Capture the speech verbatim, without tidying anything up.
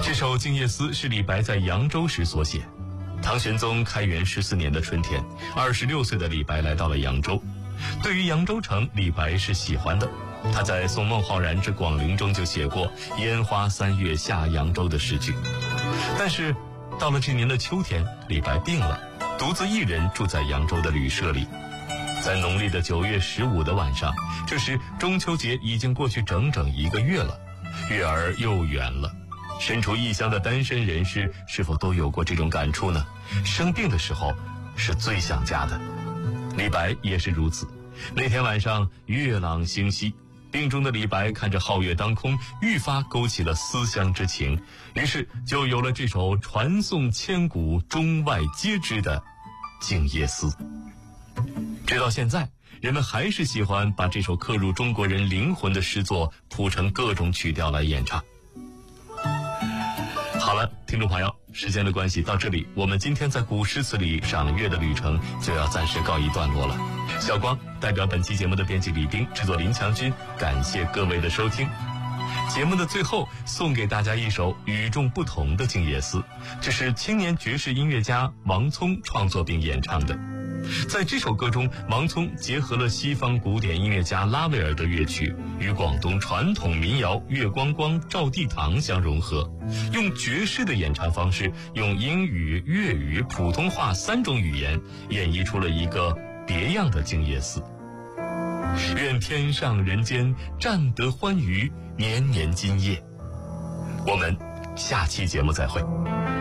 这首《静夜思》是李白在扬州时所写。唐玄宗开元十四年的春天，二十六岁的李白来到了扬州。对于扬州城，李白是喜欢的。他在《宋孟浩然之广陵》中就写过“烟花三月下扬州”的诗句。但是到了这年的秋天，李白病了，独自一人住在扬州的旅社里。在农历的九月十五的晚上，这时中秋节已经过去整整一个月了，月儿又圆了。身处异乡的单身人士是否都有过这种感触呢？生病的时候是最想家的。李白也是如此。那天晚上月朗星稀，病中的李白看着皓月当空，愈发勾起了思乡之情，于是就有了这首传颂千古中外皆知的《静夜思》。直到现在，人们还是喜欢把这首刻入中国人灵魂的诗作谱成各种曲调来演唱。好了，听众朋友，时间的关系，到这里我们今天在古诗词里赏月的旅程就要暂时告一段落了。小光代表本期节目的编辑李冰，制作林强军，感谢各位的收听。节目的最后送给大家一首与众不同的《静夜思》，这是青年爵士音乐家王聪创作并演唱的。在这首歌中，王聪结合了西方古典音乐家拉威尔的乐曲与广东传统民谣《月光光照地堂》相融合，用爵士的演唱方式，用英语、粤语、普通话三种语言演绎出了一个别样的静夜思。愿天上人间占得欢愉，年年今夜。我们下期节目再会。